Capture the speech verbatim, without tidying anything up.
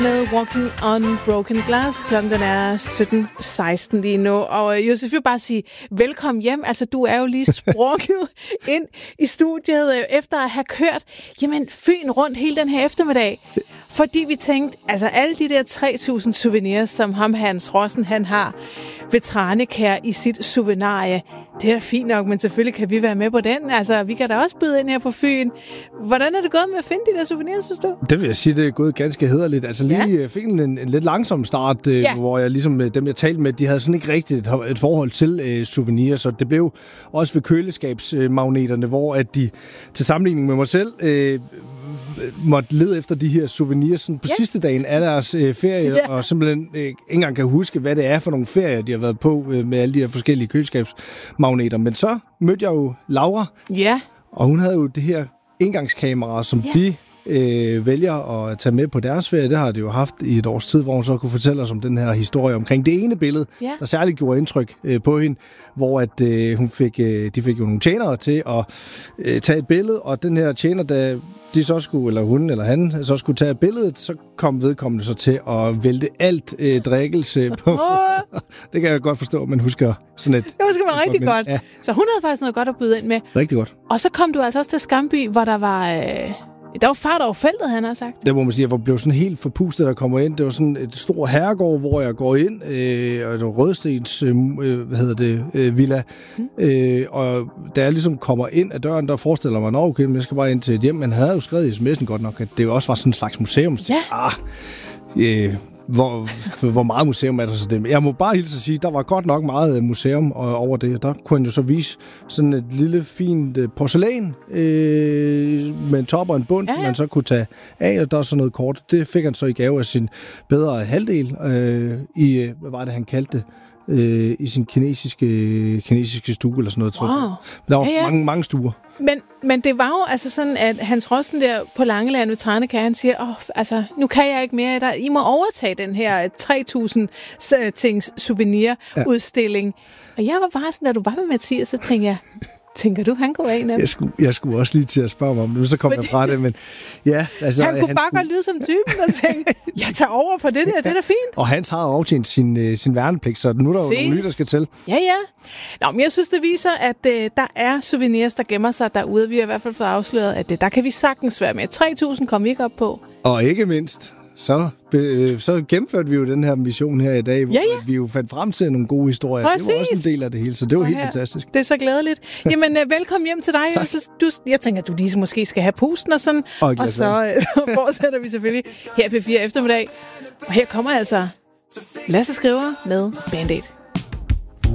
Med Walking on Broken Glass. Klokken den er sytten seksten lige nu. Og Josef, jeg vil bare sige, velkommen hjem. Altså, du er jo lige sprunget ind i studiet efter at have kørt jamen, Fyn rundt hele den her eftermiddag. Fordi vi tænkte, altså alle de der tre tusind souvenirs, som ham Hans Rossen, han har ved Tranekær i sit souvenirie, det er da fint nok, men selvfølgelig kan vi være med på den. Altså, vi kan da også byde ind her på Fyn. Hvordan er det gået med at finde de der souvenirs, synes du? Det vil jeg sige, det er gået ganske hæderligt. Altså lige ja. fik en, en lidt langsom start, øh, ja. hvor jeg ligesom, dem jeg talte med, de havde sådan ikke rigtigt et, et forhold til øh, souvenirs, så det blev også ved køleskabsmagneterne, hvor at de til sammenligning med mig selv øh, måtte lede efter de her souvenirs sådan på ja. sidste dagen af deres øh, ferie, ja. og simpelthen øh, ikke engang kan huske, hvad det er for nogle ferier, de har været på øh, med alle de her forskellige køleskabsmagneter. Men så mødte jeg jo Laura, ja. og hun havde jo det her engangskamera, som ja. de øh, vælger at tage med på deres ferie. Det har de jo haft i et års tid, hvor hun så kunne fortælle os om den her historie omkring det ene billede, ja. der særligt gjorde indtryk øh, på hende, hvor at, øh, hun fik, øh, de fik jo nogle tjenere til at øh, tage et billede, og den her tjener, da de så skulle, eller hun eller han, så skulle tage billedet, så kom vedkommende så til at vælte alt øh, drikkelse på. Det kan jeg godt forstå, men husker sådan et... Det husker man rigtig godt. Ja. Så hun havde faktisk noget godt at byde ind med. Rigtig godt. Og så kom du altså også til Skamby, hvor der var... Øh Der var fart over feltet, han har sagt. Det må man sige, jeg blev sådan helt forpustet, der kommer ind. Det var sådan et stor herregård, hvor jeg går ind, øh, og det var Rødstens, øh, hvad hedder det, øh, villa. Mm. Øh, og da jeg ligesom kommer ind ad døren, der forestiller mig, at okay, jeg skal bare ind til et hjem. Men han havde jo skrevet i sms'en godt nok, at det også var sådan en slags museum. Ja. Ah, øh, hvor, hvor meget museum er der så det? Jeg må bare hilse at sige, der var godt nok meget museum over det. Der kunne han jo så vise sådan et lille, fint porcelæn øh, med en top og en bund, ja, ja. som man så kunne tage af, og der er så noget kort. Det fik han så i gave af sin bedre halvdel øh, i, hvad var det, han kaldte det? Øh, i sin kinesiske, kinesiske stue eller sådan noget, tror jeg. Wow. Der var ja, ja. mange, mange stuer. Men, men det var jo altså sådan, at Hans Rossen der på Langeland ved Tranekær, han siger, åh, oh, altså, nu kan jeg ikke mere. Der, I må overtage den her tre tusind tings souvenir-udstilling. Ja. Og jeg var bare sådan, da du var med Mathias, så tænkte jeg, tænker du, han går af af jeg skulle, jeg skulle også lige til at spørge mig om det, så kom jeg fra det, men ja. Altså, han kunne han bare skulle... godt lyde som typen og tænke, jeg tager over på det der, det er da fint. Og Hans har aftjent sin, sin værnepligt, så nu er der jo nogle nye, der skal til. Ja, ja. Nå, men jeg synes, det viser, at uh, der er souvenirs, der gemmer sig derude. Vi har i hvert fald fået afsløret, at uh, der kan vi sagtens være med. tre tusind kom vi ikke op på. Og ikke mindst... Så, øh, så gennemførte vi jo den her mission her i dag, hvor ja, ja. vi jo fandt frem til nogle gode historier. Præcis. Det var også en del af det hele, så det var og helt her. fantastisk. Det er så glædeligt. Jamen, øh, velkommen hjem til dig. Jeg, synes, du, jeg tænker, at du lige måske skal have pusten og sådan. Og, og så øh, fortsætter vi selvfølgelig her på P fire eftermiddag. Og her kommer altså Lasse Skriver med Band-Aid.